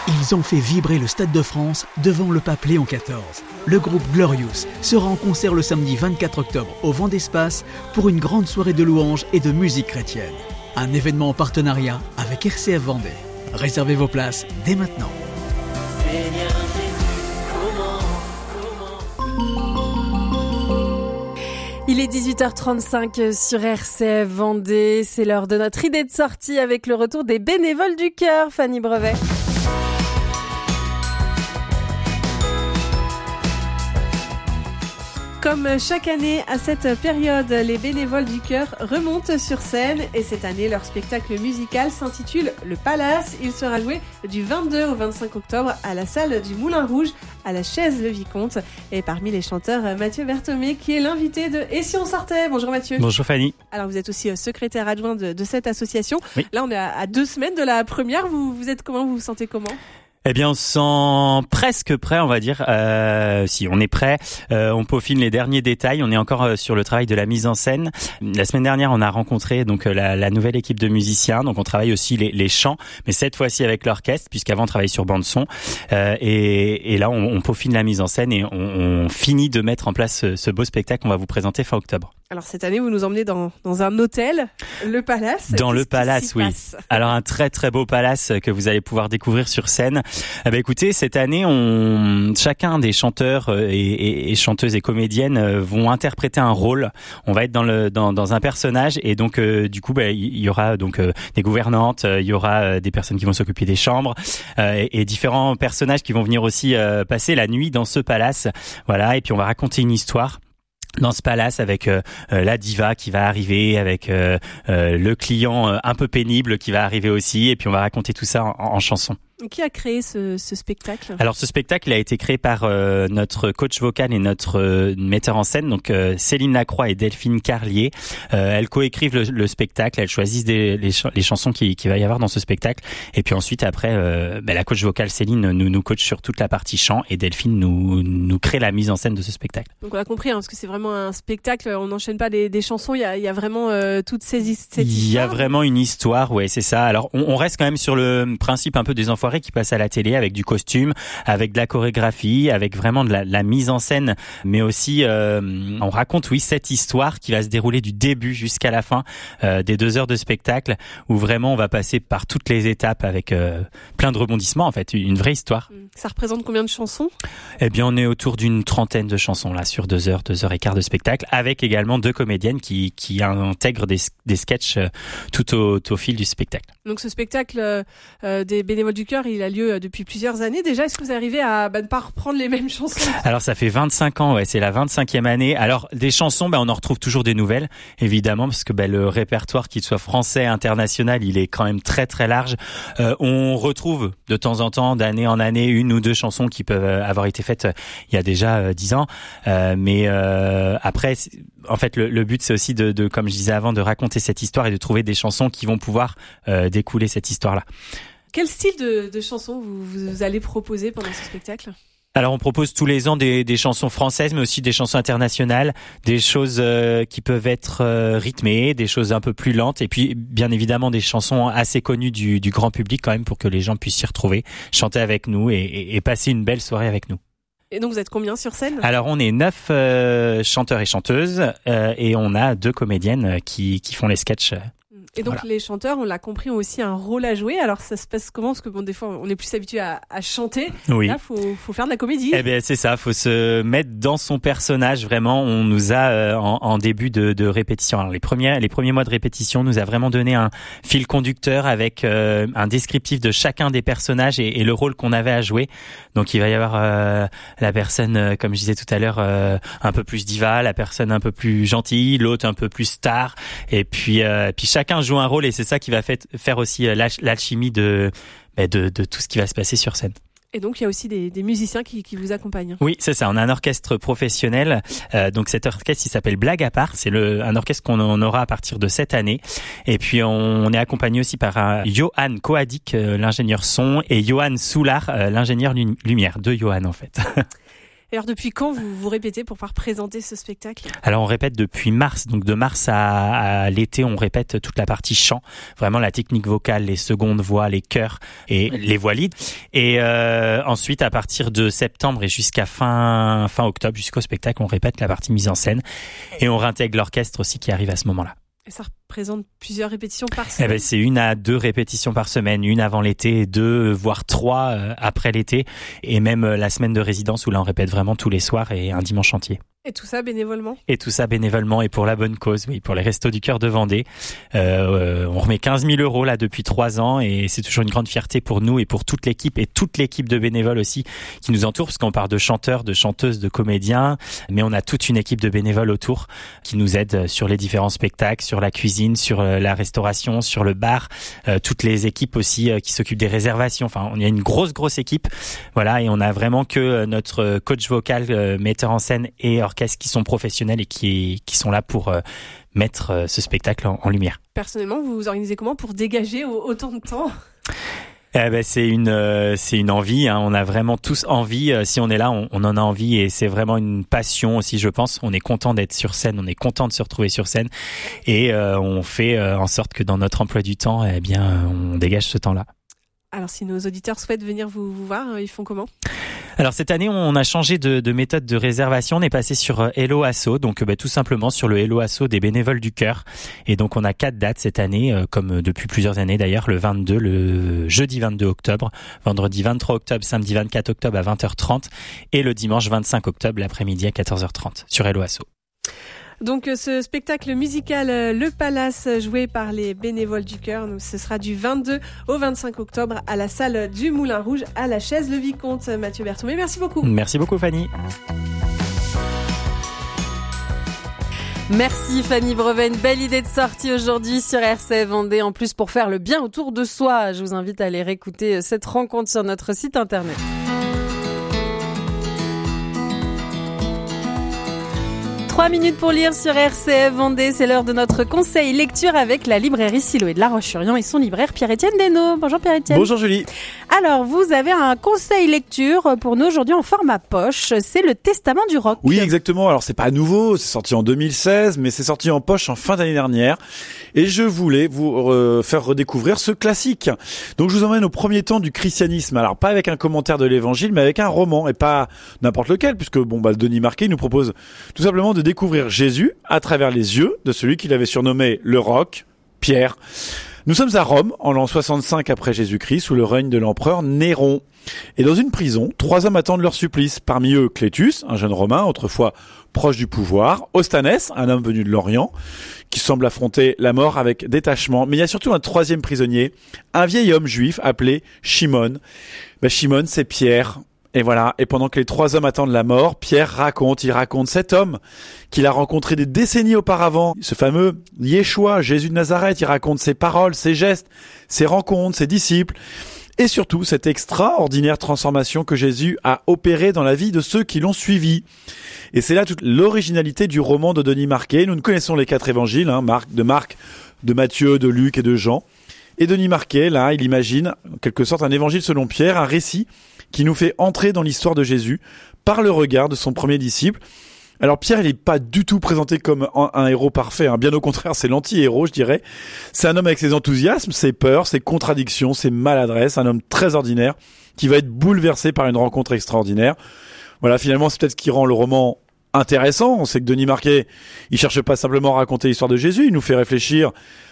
Ils ont fait vibrer le Stade de France devant le pape Léon XIV. Le groupe Glorious sera en concert le samedi 24 octobre au Vent d'Espace pour une grande soirée de louanges et de musique chrétienne. Un événement en partenariat avec RCF Vendée. Réservez vos places dès maintenant. Seigneur Jésus, Il est 18h35 sur RCF Vendée. C'est l'heure de notre idée de sortie avec le retour des bénévoles du cœur, Fanny Brevet. Comme chaque année, à cette période, les bénévoles du cœur remontent sur scène et cette année, leur spectacle musical s'intitule Le Palace. Il sera joué du 22 au 25 octobre à la salle du Moulin Rouge, à la Chaise-le-Vicomte. Et parmi les chanteurs, Mathieu Berthomé, qui est l'invité de Et si on sortait ? Bonjour Mathieu. Bonjour Fanny. Alors vous êtes aussi secrétaire adjoint de cette association. Oui. Là, on est à 2 semaines de la première. Vous êtes comment ? Vous vous sentez comment ? Eh bien, on se sent presque prêt, on va dire. Si on est prêt, on peaufine les derniers détails. On est encore sur le travail de la mise en scène. La semaine dernière, on a rencontré donc la nouvelle équipe de musiciens. Donc, on travaille aussi les chants, mais cette fois-ci avec l'orchestre, puisqu'avant on travaillait sur bande son. Et là, on peaufine la mise en scène et on finit de mettre en place ce beau spectacle qu'on va vous présenter fin octobre. Alors cette année, vous nous emmenez dans un hôtel, le Palace. Dans le Palace, oui. Passe ? Alors un très très beau palace que vous allez pouvoir découvrir sur scène. Écoutez, cette année, chacun des chanteurs et chanteuses et comédiennes vont interpréter un rôle. On va être dans un personnage et donc du coup, il y aura donc des gouvernantes, il y aura des personnes qui vont s'occuper des chambres et différents personnages qui vont venir aussi passer la nuit dans ce palace. Voilà, et puis on va raconter une histoire dans ce palace avec la diva qui va arriver, avec le client un peu pénible qui va arriver aussi, et puis on va raconter tout ça en chanson. Qui a créé ce spectacle ? Alors ce spectacle a été créé par notre coach vocal et notre metteur en scène, donc Céline Lacroix et Delphine Carlier. Elles coécrivent le spectacle, elles choisissent les chansons qu'il va y avoir dans ce spectacle, et puis ensuite après la coach vocale Céline nous coach sur toute la partie chant et Delphine nous crée la mise en scène de ce spectacle. Donc on a compris, parce que c'est vraiment un spectacle, on n'enchaîne pas des chansons, il y a vraiment toute cette histoire. Il y a vraiment une histoire, ouais, c'est ça. Alors on reste quand même sur le principe un peu des Enfoirés qui passe à la télé, avec du costume, avec de la chorégraphie, avec vraiment de la mise en scène, mais aussi on raconte cette histoire qui va se dérouler du début jusqu'à la fin des 2 heures de spectacle, où vraiment on va passer par toutes les étapes avec plein de rebondissements, en fait, une vraie histoire. Ça représente combien de chansons ? Eh bien, on est autour d'une 30aine de chansons là sur 2 heures et quart de spectacle, avec également 2 comédiennes qui intègrent des sketchs tout au fil du spectacle. Donc ce spectacle des bénévoles du cœur, il a lieu depuis plusieurs années déjà. Est-ce que vous arrivez à ne pas reprendre les mêmes chansons ? Alors ça fait 25 ans, c'est la 25e année. Alors des chansons, on en retrouve toujours des nouvelles, évidemment, parce que le répertoire, qu'il soit français, international, il est quand même très très large. On retrouve de temps en temps, d'année en année, 1 ou 2 chansons qui peuvent avoir été faites il y a déjà 10 ans. Mais après, en fait, le but, c'est aussi de, comme je disais avant, de raconter cette histoire et de trouver des chansons qui vont pouvoir découler cette histoire-là. Quel style de chansons vous allez proposer pendant ce spectacle ? Alors on propose tous les ans des chansons françaises, mais aussi des chansons internationales, des choses qui peuvent être rythmées, des choses un peu plus lentes, et puis bien évidemment des chansons assez connues du grand public quand même, pour que les gens puissent s'y retrouver, chanter avec nous et passer une belle soirée avec nous. Et donc vous êtes combien sur scène ? Alors on est 9 chanteurs et chanteuses et on a 2 comédiennes qui font les sketchs. Et donc voilà. Les chanteurs, on l'a compris, ont aussi un rôle à jouer. Alors ça se passe comment ? Parce que des fois on est plus habitué à chanter. Oui. Là, faut faire de la comédie. Eh bien c'est ça, faut se mettre dans son personnage vraiment. On nous a en début de répétition. Alors les premiers mois de répétition nous a vraiment donné un fil conducteur avec un descriptif de chacun des personnages et le rôle qu'on avait à jouer. Donc il va y avoir la personne, comme je disais tout à l'heure, un peu plus diva, la personne un peu plus gentille, l'autre un peu plus star, et puis chacun joue un rôle, et c'est ça qui va faire aussi l'alchimie de tout ce qui va se passer sur scène. Et donc il y a aussi des musiciens qui vous accompagnent. Oui, c'est ça, on a un orchestre professionnel, donc cet orchestre il s'appelle Blague à part, c'est un orchestre qu'on aura à partir de cette année, et puis on est accompagné aussi par Johan Koadik, l'ingénieur son, et Johan Soulard, l'ingénieur lumière, 2 Johan en fait. Et alors depuis quand vous répétez pour pouvoir présenter ce spectacle ? Alors on répète depuis mars, donc de mars à l'été, on répète toute la partie chant, vraiment la technique vocale, les secondes voix, les chœurs et les voix lead. Et ensuite à partir de septembre et jusqu'à fin octobre, jusqu'au spectacle, on répète la partie mise en scène et on réintègre l'orchestre aussi qui arrive à ce moment-là. Et ça représente plusieurs répétitions par semaine. C'est 1 à 2 répétitions par semaine, 1 avant l'été et 2 voire 3 après l'été, et même la semaine de résidence où là on répète vraiment tous les soirs et un dimanche entier. Et tout ça bénévolement ? Et tout ça bénévolement et pour la bonne cause, oui, pour les Restos du Cœur de Vendée. On remet 15 000 € là depuis 3 ans et c'est toujours une grande fierté pour nous et pour toute l'équipe de bénévoles aussi qui nous entoure, parce qu'on parle de chanteurs, de chanteuses, de comédiens, mais on a toute une équipe de bénévoles autour qui nous aide sur les différents spectacles, sur la cuisine, sur la restauration, sur le bar, toutes les équipes aussi qui s'occupent des réservations. Enfin, on y a une grosse équipe, voilà, et on a vraiment que notre coach vocal, metteur en scène et orchestre qui sont professionnels et qui sont là pour mettre ce spectacle en lumière. Personnellement, vous vous organisez comment pour dégager autant de temps ? C'est une envie, hein. On a vraiment tous envie. Si on est là, on en a envie et c'est vraiment une passion aussi, je pense. On est content d'être sur scène, on est content de se retrouver sur scène et on fait en sorte que dans notre emploi du temps, on dégage ce temps-là. Alors, si nos auditeurs souhaitent venir vous voir, ils font comment ? Alors cette année, on a changé de méthode de réservation. On est passé sur Hello Asso, donc tout simplement sur le Hello Asso des bénévoles du cœur. Et donc on a 4 dates cette année, comme depuis plusieurs années d'ailleurs, le 22, le jeudi 22 octobre, vendredi 23 octobre, samedi 24 octobre à 20h30 et le dimanche 25 octobre l'après-midi à 14h30 sur Hello Asso. Donc ce spectacle musical Le Palace, joué par les bénévoles du cœur, ce sera du 22 au 25 octobre à la salle du Moulin Rouge à la Chaise-le-Vicomte. Mathieu Berthomé, merci beaucoup. Merci beaucoup Fanny. Merci Fanny Brevet, une belle idée de sortie aujourd'hui sur RCF Vendée. En plus, pour faire le bien autour de soi, je vous invite à aller réécouter cette rencontre sur notre site internet. 3 minutes pour lire sur RCF Vendée, c'est l'heure de notre conseil lecture avec la librairie Siloé de La Roche-sur-Yon et son libraire Pierre-Étienne Desnaux. Bonjour Pierre-Étienne. Bonjour Julie. Alors, vous avez un conseil lecture pour nous aujourd'hui en format poche, c'est le Testament du rock. Oui, exactement. Alors, c'est pas nouveau, c'est sorti en 2016, mais c'est sorti en poche en fin d'année dernière. Et je voulais vous faire redécouvrir ce classique. Donc, je vous emmène au premier temps du christianisme. Alors, pas avec un commentaire de l'évangile, mais avec un roman, et pas n'importe lequel, puisque Denis Marquet nous propose tout simplement de découvrir Jésus à travers les yeux de celui qu'il avait surnommé le roc, Pierre. Nous sommes à Rome, en l'an 65 après Jésus-Christ, sous le règne de l'empereur Néron. Et dans une prison, 3 hommes attendent leur supplice. Parmi eux, Clétus, un jeune Romain, autrefois proche du pouvoir. Ostanès, un homme venu de l'Orient, qui semble affronter la mort avec détachement. Mais il y a surtout un 3e prisonnier, un vieil homme juif appelé Shimon. Shimon, c'est Pierre. Et voilà, et pendant que les 3 hommes attendent la mort, Pierre raconte cet homme qu'il a rencontré des décennies auparavant, ce fameux Yeshua, Jésus de Nazareth. Il raconte ses paroles, ses gestes, ses rencontres, ses disciples, et surtout cette extraordinaire transformation que Jésus a opérée dans la vie de ceux qui l'ont suivi. Et c'est là toute l'originalité du roman de Denis Marquet. Nous connaissons les 4 évangiles, Marc, de Matthieu, de Luc et de Jean. Et Denis Marquet, là, il imagine, en quelque sorte, un évangile selon Pierre, un récit qui nous fait entrer dans l'histoire de Jésus par le regard de son premier disciple. Alors Pierre, il n'est pas du tout présenté comme un héros parfait, bien au contraire, c'est l'anti-héros, je dirais. C'est un homme avec ses enthousiasmes, ses peurs, ses contradictions, ses maladresses, un homme très ordinaire qui va être bouleversé par une rencontre extraordinaire. Voilà, finalement, c'est peut-être ce qui rend le roman intéressant. On sait que Denis Marquet, il cherche pas simplement à raconter l'histoire de Jésus, il nous fait réfléchir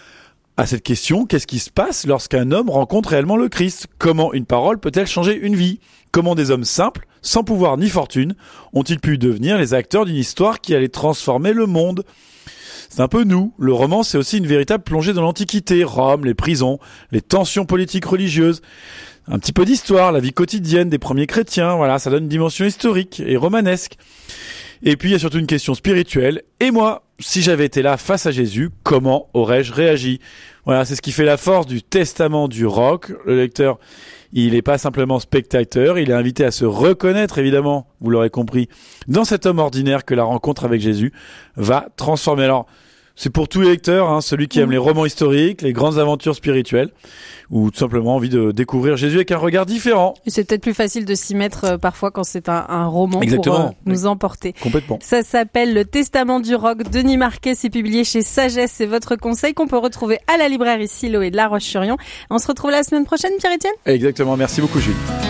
à cette question, qu'est-ce qui se passe lorsqu'un homme rencontre réellement le Christ ? Comment une parole peut-elle changer une vie ? Comment des hommes simples, sans pouvoir ni fortune, ont-ils pu devenir les acteurs d'une histoire qui allait transformer le monde ? C'est un peu nous. Le roman, c'est aussi une véritable plongée dans l'Antiquité, Rome, les prisons, les tensions politiques religieuses, un petit peu d'histoire, la vie quotidienne des premiers chrétiens, voilà, ça donne une dimension historique et romanesque. Et puis il y a surtout une question spirituelle. Et moi, si j'avais été là face à Jésus, comment aurais-je réagi ? Voilà, c'est ce qui fait la force du Testament du roc. Le lecteur, il n'est pas simplement spectateur, il est invité à se reconnaître, évidemment, vous l'aurez compris, dans cet homme ordinaire que la rencontre avec Jésus va transformer. Alors, C'est pour tous les lecteurs, hein, celui qui aime les romans historiques, les grandes aventures spirituelles, ou tout simplement envie de découvrir Jésus avec un regard différent. Et c'est peut-être plus facile de s'y mettre parfois quand c'est un roman. Exactement. Pour nous emporter. Complètement. Ça s'appelle Le Testament du Rock. Denis Marquet, c'est publié chez Sagesse. C'est votre conseil qu'on peut retrouver à la librairie Siloé de La Roche-sur-Yon. On se retrouve la semaine prochaine, Pierre-Étienne ? Exactement. Merci beaucoup, Julie.